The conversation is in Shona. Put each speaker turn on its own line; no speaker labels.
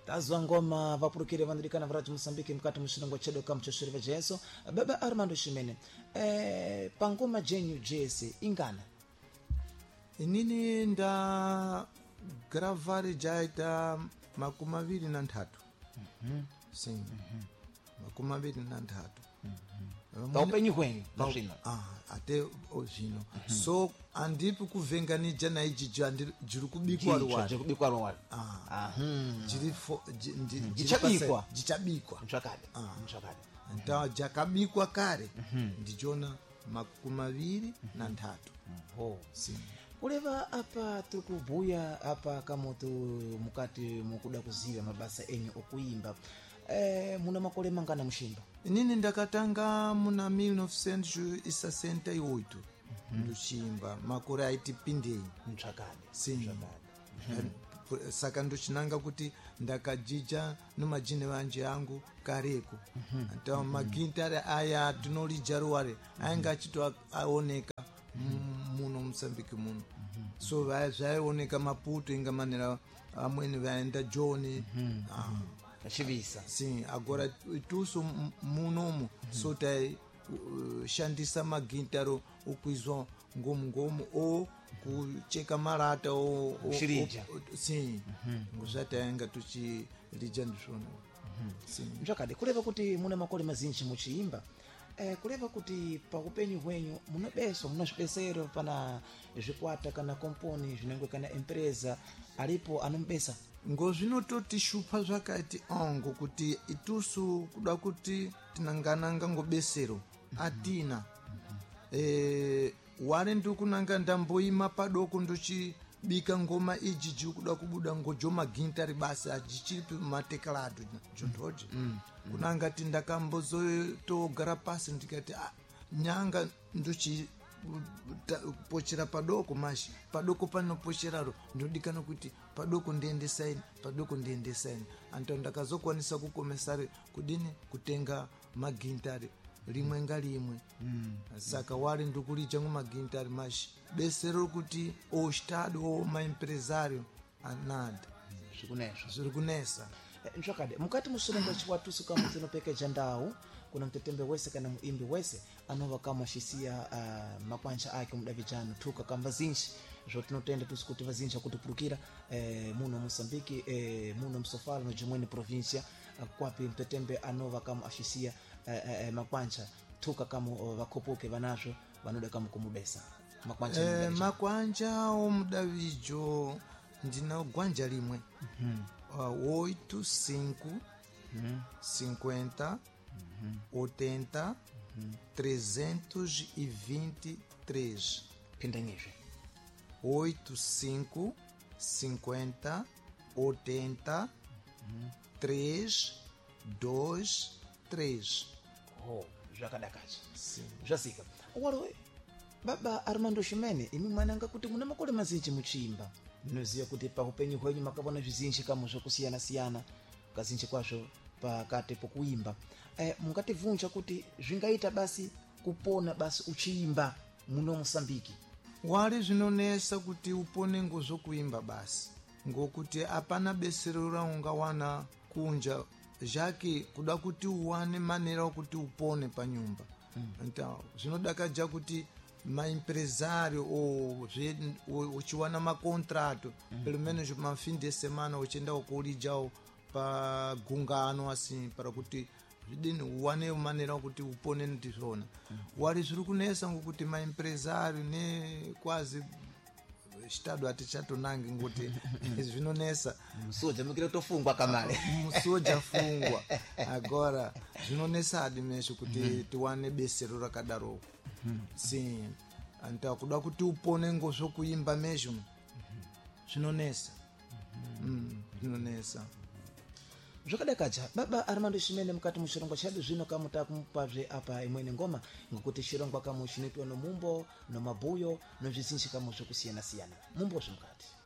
tazwa ngoma vapulukire vandilikana varati Mosambiki mkati mushilongo chedu kama choshiriva jeso. Baba Armando Shimene, pangoma jenyu jese ingana
inini nda gravari jaita 23 sim 23
paupenyu hwenyu pazvino
ate ozvino so andipi kuvhenganija naijiji jiri kubikwa
rwari
jichabikwa nta jakabikwa kare ndichona 23 sim.
Kuleva apa tukubhuya apa kamoto mukati mukuda kuziva mabasa enyu okuimba muna makole mangana mushimba?
Inini ndakatanga muna 1968 nduchimba makore aiti pindei
mtsvakade
saka ndochinanga kuti ndakajija nomajine vanje angu kareko anta magintari aya tinolijaruware ainga achitoaoneka muno Mosambiki muno so zvaioneka Maputo inga manera amweni vaenda John
chivisa
sim agora tuso munomu so tai shandisa magintaro ukuizwa ngomu o kucheka marata o
shirija
sim nguzataenga tuchirija ndishona sim
mtsvakade kuleva kuti muna makole mazinji muchiimba kuleva kuti pakupenyu hwenyu munobeso munozvibesero pana zvikwata kana komponi zvinenge kana empresa alipo anombesa
ngozvinototishupha zvakati ongo kuti itusu kuda kuti tinangananga ngobesero atina ware ndikunanga ndamboima padoko ndochibika ngoma ijiji kuda kubuda ngojo magintari basi ajichiripi matekalado jondoje kunanga ti ndakambozotogara pasi ndikati nyanga ndochi pochera padoko mashi padoko panopocheraro ndodikana kuti padoko ndiendesaini anto ndakazokwanisa kukomesari kudini kutenga magintari rimwe ngalimwe saka wari ndikurija magintari mashi besero kuti ostado maempresario anada zviri kunesa
mtsvakade mukati mushilongo chiwatusu kama tinopekeja ndau kuna mtetembe wese kana muimbi wese anova kama shisia makwanja ake mudavijano tuka kama vazinji zvotinotenda tusikuti vazinji akutipurukira muno Mosambiki muno Msofala no jimweni provincia kwapi mtetembe anova kama ashisia makwanja tuka kama vakopoke vanazvo vanoda kama kumubesa
makwanja omudavijo ndina gwanja limwe 85 50 80 323
pindanizve
85 50 80 323
zvakadakacha zvasika waro Baba Armando Shimene imi mwananga kuti muna makole mazinji muchiimba ndinoziva kuti paupenyu hwenyu makabona zvizinji kama zvokusiyana kazinji kwazvo pakati pokuimba mungativunja kuti zvingaita basi kupona basi uchiimba muno Mosambiki
wari zvinonesa kuti upone ngozvokuimba basi ngokuti apana besero raungawana kunja zvake kuda kuti uwane manera okuti upone panyumba zvinodakaja kuti maempresario uchiwana makontrato pelo menos mafim de semana uchienda ukulijao pagungano assim para kuti zvidini uwane manera kuti upone ndizvona wari zviri kunesa ngokuti maempresario ne quase estado atichatonange ngoti zvinonesa
musoja mukire tofungwa kamale
musoja fungwa agora zvinonesa adimesho kuti tiwane besero rakadaro sim anta kuda kuti upone ngozvokuimba mesho zvinonesa zvinonesa
zvakadakacha Baba Armando Shimene mukati mushilongo chedu zvino kamutakupazve apa imwene ngoma ngokuti shilongo kama chinoitwa nomumbo nomabuyo nozvizinji kama zvokusiyana mumbo zvimukati